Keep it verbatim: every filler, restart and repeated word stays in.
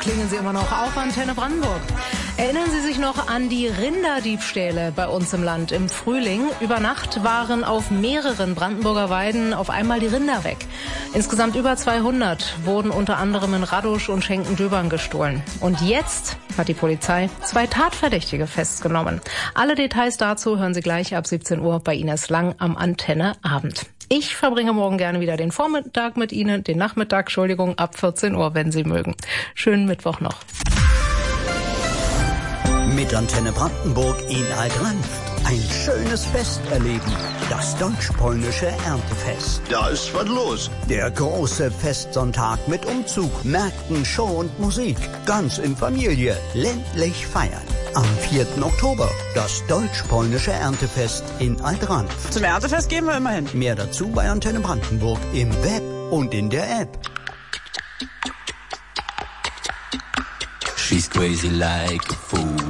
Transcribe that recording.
klingen sie immer noch auf Antenne Brandenburg. Erinnern Sie sich noch an die Rinderdiebstähle bei uns im Land im Frühling? Über Nacht waren auf mehreren Brandenburger Weiden auf einmal die Rinder weg. Insgesamt über zweihundert wurden unter anderem in Radusch und Schenkendöbern gestohlen. Und jetzt hat die Polizei zwei Tatverdächtige festgenommen. Alle Details dazu hören Sie gleich ab siebzehn Uhr bei Ines Lang am Antenne Abend. Ich verbringe morgen gerne wieder den Vormittag mit Ihnen, den Nachmittag, Entschuldigung, ab vierzehn Uhr, wenn Sie mögen. Schönen Mittwoch noch. Mit Antenne Brandenburg in Aldranft ein schönes Fest erleben. Das deutsch-polnische Erntefest. Da ist was los. Der große Festsonntag mit Umzug, Märkten, Show und Musik. Ganz in Familie, ländlich feiern. Am vierten Oktober das deutsch-polnische Erntefest in Aldranft. Zum Erntefest gehen wir immer hin. Mehr dazu bei Antenne Brandenburg im Web und in der App. She's crazy like a fool.